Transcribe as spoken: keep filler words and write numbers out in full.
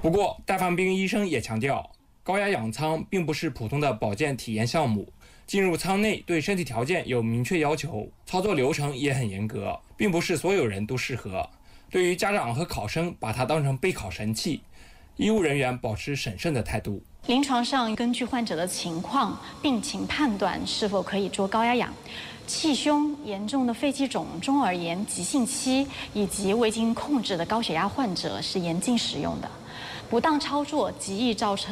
不过，戴方斌医生也强调，高压氧舱并不是普通的保健体验项目。进入舱内对身体条件有明确要求，操作流程也很严格，并不是所有人都适合。对于家长和考生把它当成备考神器，医务人员保持审慎的态度。 临床上根据患者的情况、病情判断是否可以做高压氧。气胸、严重的肺气肿、中耳炎急性期以及未经控制的高血压患者是严禁使用的。不当操作极易造成